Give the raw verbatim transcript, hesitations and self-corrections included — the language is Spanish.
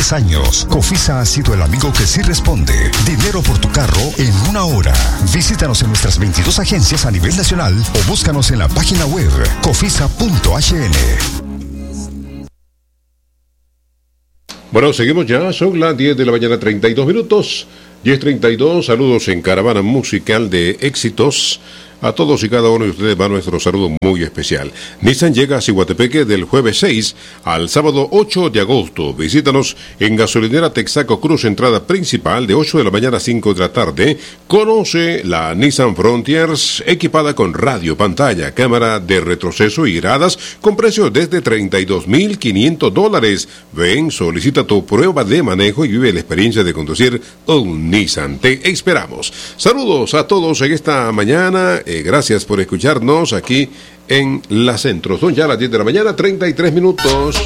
diez años, Cofisa ha sido el amigo que sí responde. Dinero por tu carro en una hora. Visítanos en nuestras veintidós agencias a nivel nacional o búscanos en la página web cofisa punto h n. Bueno, seguimos ya, son las diez de la mañana, treinta y dos minutos. diez treinta y dos, saludos en Caravana Musical de Éxitos. A todos y cada uno de ustedes va nuestro saludo muy especial. Nissan llega a Ciguatepeque del jueves seis al sábado ocho de agosto. Visítanos en Gasolinera Texaco Cruz, entrada principal de ocho de la mañana a cinco de la tarde. Conoce la Nissan Frontiers equipada con radio, pantalla, cámara de retroceso y gradas con precios desde treinta y dos mil quinientos dólares. Ven, solicita tu prueba de manejo y vive la experiencia de conducir un Nissan. Te esperamos. Saludos a todos en esta mañana. Eh, gracias por escucharnos aquí en La Centro. Son ya las diez de la mañana, treinta y tres minutos.